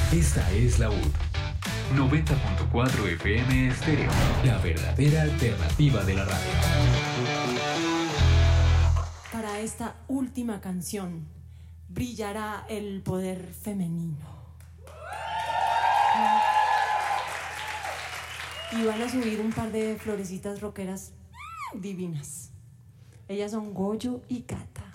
Esta es la UD 90.4 FM Estéreo, la verdadera alternativa de la radio. Para esta última canción brillará el poder femenino. Y van a subir un par de florecitas rockeras divinas. Ellas son Goyo y Cata.